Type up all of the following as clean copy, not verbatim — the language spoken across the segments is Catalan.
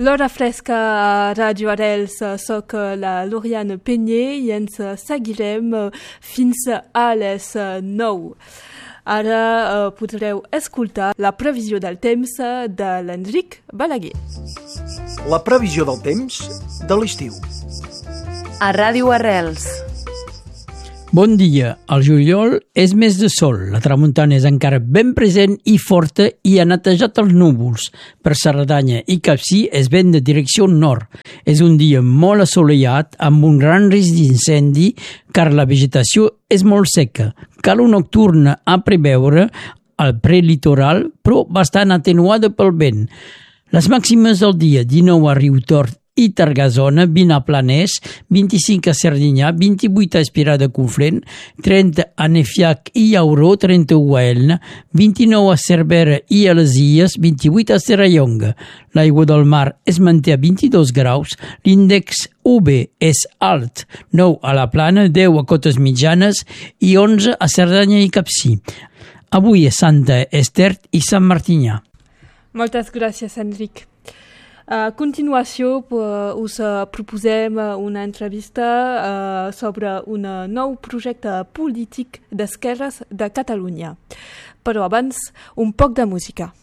L'hora fresca a Ràdio Arrels, soc la Loriane Penyer i ens seguirem fins a les 9. Ara podreu escoltar la previsió del temps de l'Enric Balaguer. La previsió del temps de l'estiu. A Ràdio Arrels. Bon dia. El juliol és mes de sol. La tramuntana és encara ben present i forta i ha netejat els núvols. Per Cerdanya i Capcir és vent de direcció nord. És un dia molt assolellat amb un gran risc d'incendi car la vegetació és molt seca. Calor nocturna a preveure al prelitoral però bastant atenuada pel vent. Les màximes del dia: 19 a Riutort i Targasona, 20 a Planès, 25 a Serdinyà, 28 a Espirà de Conflent, 30 a Nefiac i Llauró, 31 a Elna, 29 a Cervera i a les Illes, 28 a Serrallonga. L'aigua del mar es manté a 22 graus, l'índex UV és alt, 9 a la Plana, 10 a Cotes Mitjanes i 11 a Cerdanya i Capcir. Avui és Santa Esther i Sant Martinyà. Moltes gràcies, Enric. A continuació, us proposem una entrevista sobre un nou projecte polític d'esquerres de Catalunya. Però abans, un poc de música.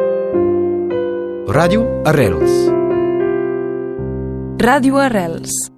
Ràdio Arrels. Ràdio Arrels.